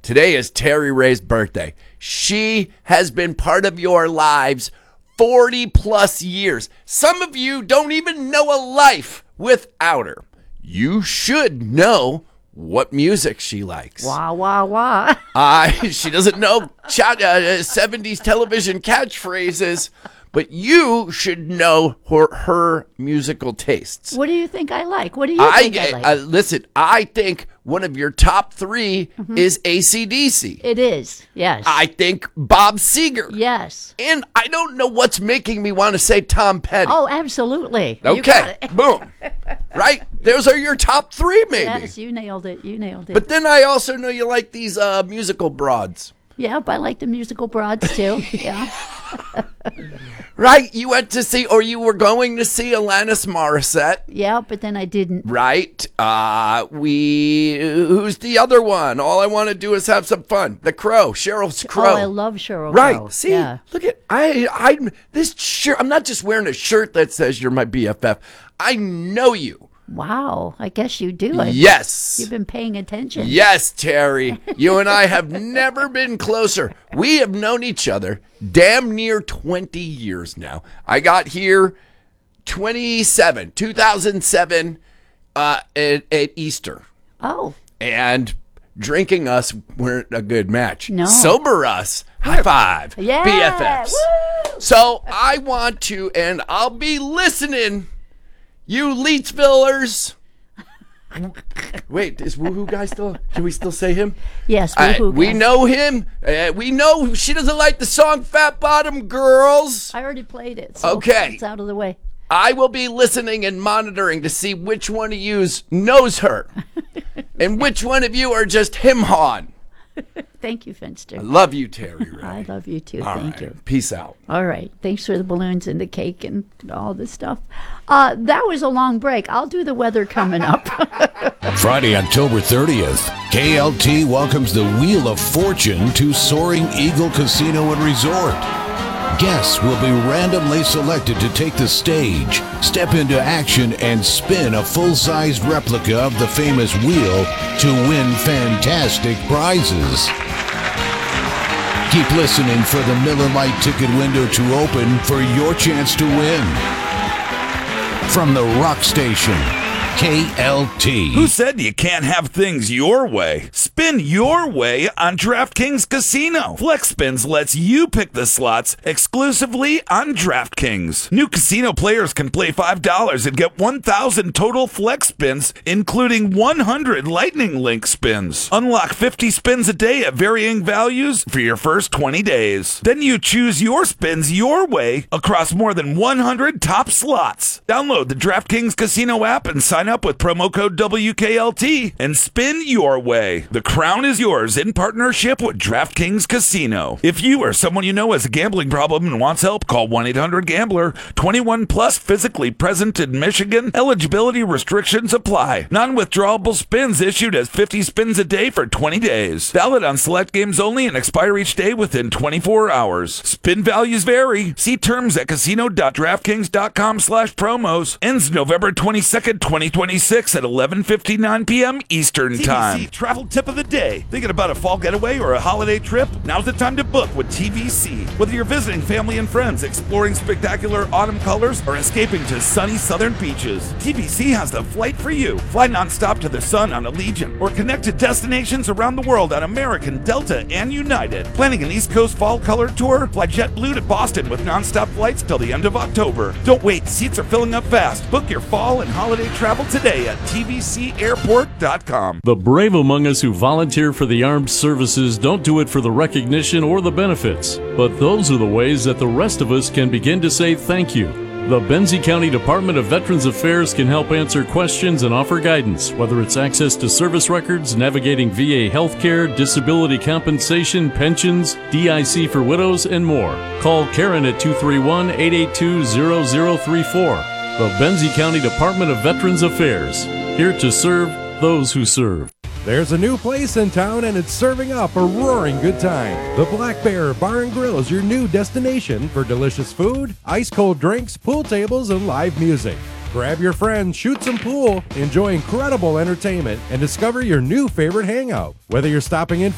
Today is Terry Ray's birthday. She has been part of your lives 40 plus years. Some of you don't even know a life without her. You should know what music she likes. Wah, wah, wah. She doesn't know 70s television catchphrases, but you should know her musical tastes. What do you think I like? What do you think I like? Listen, I think one of your top three is AC/DC. It is, yes. I think Bob Seger. Yes. And I don't know what's making me want to say Tom Petty. Oh, absolutely. You Okay, got it. boom. Right? Those are your top three, maybe. Yes, you nailed it. You nailed it. But then I also know you like these musical broads. Yep, I like the musical broads, too. Yeah. Right? You went to see, or you were going to see Alanis Morissette. Yeah, but then I didn't. Right? Who's the other one? All I want to do is have some fun. The Crow, Sheryl Crow. Oh, I love Sheryl Right. Crow. See, Yeah. look at, I'm this shirt. I'm not just wearing a shirt that says you're my BFF. I know you. Wow, I guess you do. Yes. You've been paying attention. Yes, Terry. You and I have never been closer. We have known each other damn near 20 years now. I got here 2007 at Easter. Oh. And drinking us weren't a good match. No. Sober us, high five. Yeah. BFFs. Woo! So I want to, and I'll be listening. You Leetsvillers. Wait, is Woohoo guy still? Can we still say him? Yes, Woohoo we guy. know him. We know she doesn't like the song Fat Bottom Girls. I already played it. So Okay. It's out of the way. I will be listening and monitoring to see which one of you knows her and which one of you are just him-hawing. Thank you, Finster. I love you, Terry Ray. I love you, too. All Thank right. you. Peace out. All right. Thanks for the balloons and the cake and all this stuff. That was a long break. I'll do the weather coming up. Friday, October 30th, KLT welcomes the Wheel of Fortune to Soaring Eagle Casino and Resort. Guests will be randomly selected to take the stage, step into action, and spin a full-sized replica of the famous wheel to win fantastic prizes. Keep listening for the Miller Lite ticket window to open for your chance to win. From the Rock Station, KLT. Who said you can't have things your way? Spin your way on DraftKings Casino. Flex Spins lets you pick the slots exclusively on DraftKings. New casino players can play $5 and get 1,000 total Flex Spins, including 100 Lightning Link spins. Unlock 50 spins a day at varying values for your first 20 days. Then you choose your spins your way across more than 100 top slots. Download the DraftKings Casino app and sign up with promo code WKLT and spin your way. The crown is yours in partnership with DraftKings Casino. If you or someone you know has a gambling problem and wants help, call 1-800-GAMBLER. 21 plus, physically present in Michigan. Eligibility restrictions apply. Non-withdrawable spins issued as 50 spins a day for 20 days. Valid on select games only and expire each day within 24 hours. Spin values vary. See terms at casino.draftkings.com/promos. Ends November 22nd, 2026 at 11:59 p.m. Eastern Time. TVC travel tip of the day. Thinking about a fall getaway or a holiday trip? Now's the time to book with TVC. Whether you're visiting family and friends, exploring spectacular autumn colors, or escaping to sunny southern beaches, TVC has the flight for you. Fly nonstop to the sun on Allegiant or connect to destinations around the world on American, Delta, and United. Planning an East Coast fall color tour? Fly JetBlue to Boston with nonstop flights till the end of October. Don't wait, seats are filling up fast. Book your fall and holiday travel today at tvcairport.com. The brave among us who volunteer for the armed services don't do it for the recognition or the benefits, but those are the ways that the rest of us can begin to say thank you. The Benzie County Department of Veterans Affairs can help answer questions and offer guidance, whether it's access to service records, navigating VA healthcare, disability compensation, pensions, DIC for widows, and more. Call Karen at 231-882-0034. The Benzie County Department of Veterans Affairs, here to serve those who serve. There's a new place in town and it's serving up a roaring good time. The Black Bear Bar and Grill is your new destination for delicious food, ice-cold drinks, pool tables, and live music. Grab your friends, shoot some pool, enjoy incredible entertainment, and discover your new favorite hangout. Whether you're stopping in